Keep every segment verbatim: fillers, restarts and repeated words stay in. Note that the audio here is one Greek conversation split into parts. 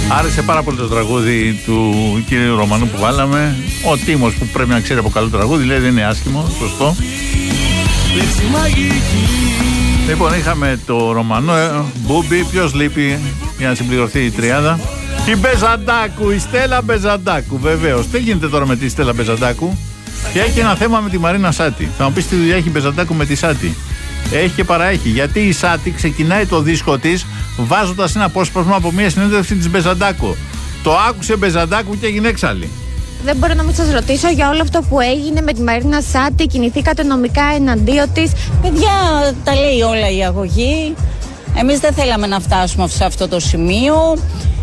Άρεσε πάρα πολύ το τραγούδι του κύριου Ρωμανού που βάλαμε. Ο Τίμος που πρέπει να ξέρει από καλό τραγούδι, λέει δεν είναι άσχημο, σωστό. Λοιπόν, είχαμε το Ρωμανό, ε, Μπούμπι, ποιος λείπει για να συμπληρωθεί η τριάδα? Η Μπεζαντάκου, η Στέλλα Μπεζαντάκου, βεβαίως. Τι γίνεται τώρα με τη Στέλλα Μπεζαντάκου? Και έχει ένα θέμα με τη Μαρίνα Σάτι. Θα μου πεις τι δουλειά έχει η Μπεζαντάκου με τη Σάτι? Έχει και παραέχει. Γιατί η Σάτι ξεκινάει το δίσκο της βάζοντας ένα απόσπασμα από μια συνέντευξη της Μπεζαντάκου. Το άκουσε Μπεζαντάκου και έγινε έξαλλη. Δεν μπορώ να μην σας ρωτήσω για όλο αυτό που έγινε με τη Μαρίνα Σάτι. Κινηθήκατε νομικά εναντίον της. Παιδιά, τα λέει όλα η αγωγή. Εμείς δεν θέλαμε να φτάσουμε σε αυτό το σημείο.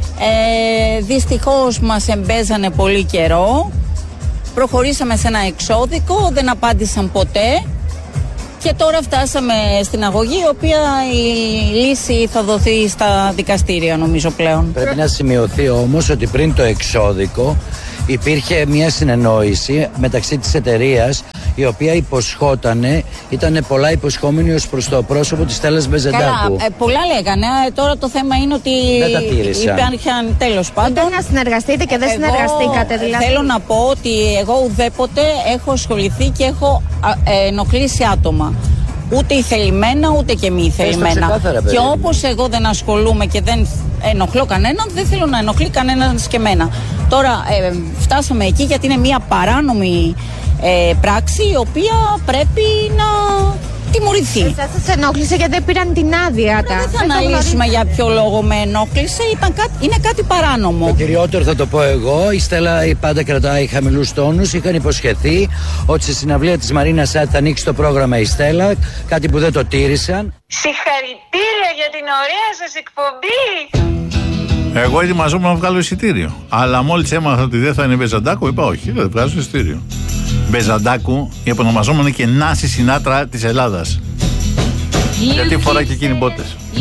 Ε, δυστυχώς μας εμπέζανε πολύ καιρό. Προχωρήσαμε σε ένα εξώδικο, δεν απάντησαν ποτέ. Και τώρα φτάσαμε στην αγωγή, η οποία η λύση θα δοθεί στα δικαστήρια, νομίζω πλέον. Πρέπει να σημειωθεί όμως ότι πριν το εξώδικο υπήρχε μια συνεννόηση μεταξύ της εταιρείας, η οποία υποσχότανε, ήταν πολλά υποσχόμενη ως προς το πρόσωπο της Στέλλας Μπεζαντάκου. Καλά, ε, πολλά λέγανε. Ε, τώρα το θέμα είναι ότι υπήρχαν, τέλος πάντων. Ήταν να συνεργαστείτε και δεν εγώ συνεργαστήκατε, δηλαδή. Θέλω να πω ότι εγώ ουδέποτε έχω ασχοληθεί και έχω ε, ενοχλήσει άτομα. Ούτε ηθελημένα, ούτε και μη ηθελημένα. Και όπως εγώ δεν ασχολούμαι και δεν ενοχλώ κανέναν, δεν θέλω να ενοχλεί κανέναν και εμένα. Τώρα ε, φτάσαμε εκεί γιατί είναι μια παράνομη ε, πράξη, η οποία πρέπει να τιμωρηθεί. Εσάς σας ενόχλησε γιατί δεν πήραν την άδεια. Δεν θα αναλύσουμε για ποιο λόγο με ενόχλησε. Ήταν κάτι, είναι κάτι παράνομο. Το κυριότερο θα το πω εγώ. Η Στέλλα πάντα κρατάει χαμηλούς τόνους. Είχαν υποσχεθεί ότι στη συναυλία της Μαρίνας Σάτι θα ανοίξει το πρόγραμμα η Στέλλα. Κάτι που δεν το τήρησαν. Συγχαρητήρια για την ωραία σας εκπομπή. Εγώ ετοιμαζόμουν να βγάλω εισιτήριο. Αλλά μόλις έμαθα ότι δεν θα είναι Μπεζαντάκου, είπα όχι, δεν βγάζω εισιτήριο. Μπεζαντάκου, η επωνομαζόμενη και Νάση Σινάτρα της Ελλάδας. Γιατί φοράει και εκείνη μπότες.